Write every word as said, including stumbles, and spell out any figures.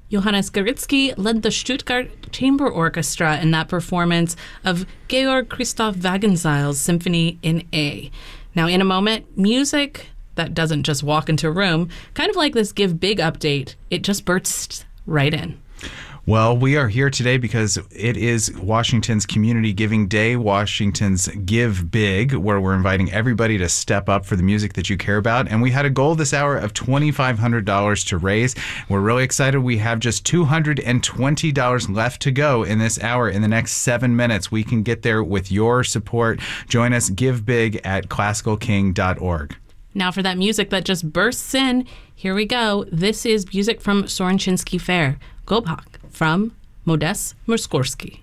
Johannes Garitzky led the Stuttgart Chamber Orchestra in that performance of Georg Christoph Wagenseil's Symphony in A. Now, in a moment, music that doesn't just walk into a room, kind of like this Give Big update, it just bursts right in. Well, we are here today because it is Washington's Community Giving Day, Washington's Give Big, where we're inviting everybody to step up for the music that you care about. And we had a goal this hour of twenty-five hundred dollars to raise. We're really excited. We have just two hundred twenty dollars left to go in this hour. In the next seven minutes, we can get there with your support. Join us, Give Big at classical king dot org. Now for that music that just bursts in, here we go. This is music from Soren Chinsky Fair, Gobhak, from Modest Mussorgsky.